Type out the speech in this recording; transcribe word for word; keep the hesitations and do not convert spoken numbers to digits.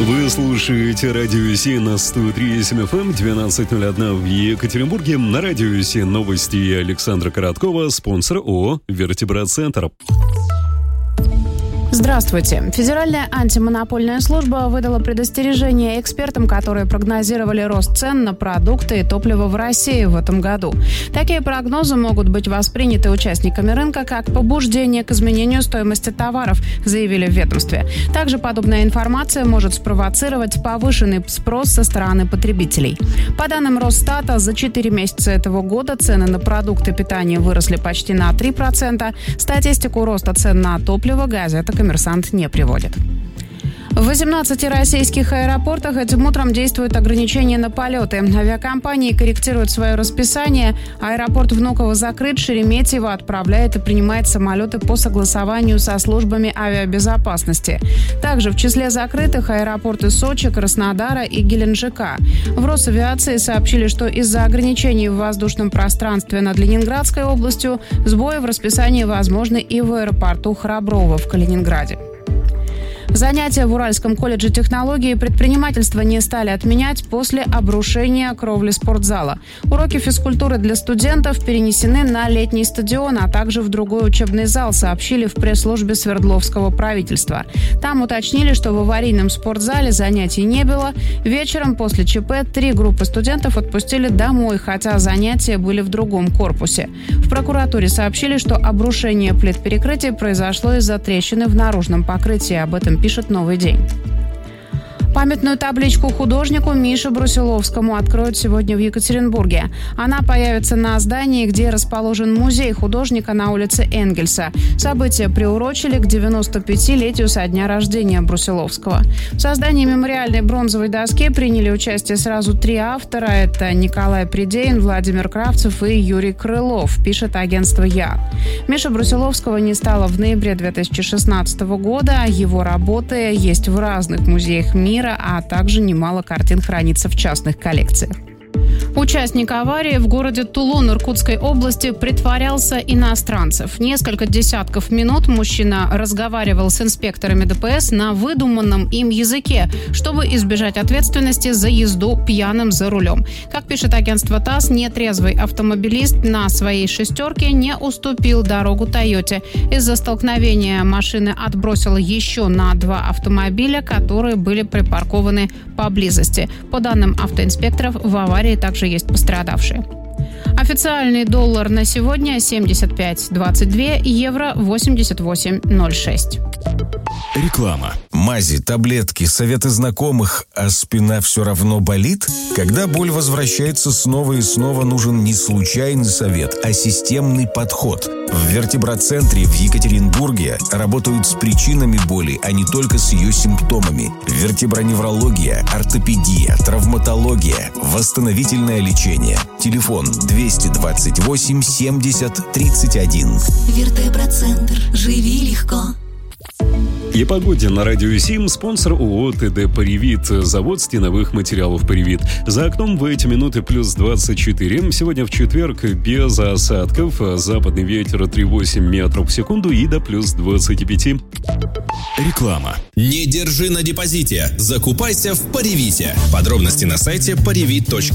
Вы слушаете Радио Си на сто три и семь эф эм, двенадцать ноль один в Екатеринбурге. На Радио Си новости Александра Короткова, спонсор ООО «Вертебрацентр». Здравствуйте. Федеральная антимонопольная служба выдала предостережение экспертам, которые прогнозировали рост цен на продукты и топливо в России в этом году. Такие прогнозы могут быть восприняты участниками рынка как побуждение к изменению стоимости товаров, заявили в ведомстве. Также подобная информация может спровоцировать повышенный спрос со стороны потребителей. По данным Росстата, за четыре месяца этого года цены на продукты питания выросли почти на три процента. Статистику роста цен на топливо газета «Коммерсант» не приводит. В восемнадцати российских аэропортах этим утром действуют ограничения на полеты. Авиакомпании корректируют свое расписание. Аэропорт Внуково закрыт, Шереметьево отправляет и принимает самолеты по согласованию со службами авиабезопасности. Также в числе закрытых аэропорты Сочи, Краснодара и Геленджика. В Росавиации сообщили, что из-за ограничений в воздушном пространстве над Ленинградской областью сбои в расписании возможны и в аэропорту Храброво в Калининграде. Занятия в Уральском колледже технологий и предпринимательства не стали отменять после обрушения кровли спортзала. Уроки физкультуры для студентов перенесены на летний стадион, а также в другой учебный зал, сообщили в пресс-службе Свердловского правительства. Там уточнили, что в аварийном спортзале занятий не было. Вечером после ЧП три группы студентов отпустили домой, хотя занятия были в другом корпусе. В прокуратуре сообщили, что обрушение плит перекрытия произошло из-за трещины в наружном покрытии. Об этом пишет «Новый день». Памятную табличку художнику Мише Брусиловскому откроют сегодня в Екатеринбурге. Она появится на здании, где расположен музей художника на улице Энгельса. Событие приурочили к девяносто-пятилетию со дня рождения Брусиловского. В создании мемориальной бронзовой доски приняли участие сразу три автора. Это Николай Придеин, Владимир Кравцев и Юрий Крылов, пишет агентство «Я». Миши Брусиловского не стало в ноябре две тысячи шестнадцатого года. Его работы есть в разных музеях мира, а также немало картин хранится в частных коллекциях. Участник аварии в городе Тулун Иркутской области притворялся иностранцев. Несколько десятков минут мужчина разговаривал с инспекторами ДПС на выдуманном им языке, чтобы избежать ответственности за езду пьяным за рулем. Как пишет агентство ТАСС, нетрезвый автомобилист на своей «шестерке» не уступил дорогу «Тойоте». Из-за столкновения машины отбросила еще на два автомобиля, которые были припаркованы поблизости. По данным автоинспекторов, в аварии также есть пострадавшие. Официальный доллар на сегодня семьдесят пять двадцать два, евро восемьдесят восемь ноль шесть. Реклама. Мази, таблетки, советы знакомых, а спина все равно болит? Когда боль возвращается снова и снова, нужен не случайный совет, а системный подход. В Вертебрацентре в Екатеринбурге работают с причинами боли, а не только с ее симптомами. Вертеброневрология, ортопедия, травматология, восстановительное лечение. Телефон двести двадцать восемь семьдесят тридцать один. Вертебрацентр. Живи легко. И погоде на Радио Сим, спонсор ООО ТД «Паривит», завод стеновых материалов «Паривит». За окном в эти минуты плюс двадцать четыре. Сегодня в четверг без осадков. Западный ветер три целых восемь десятых метров в секунду и до плюс двадцать пять. Реклама. Не держи на депозите. Закупайся в Паривите. Подробности на сайте паривит точка ру.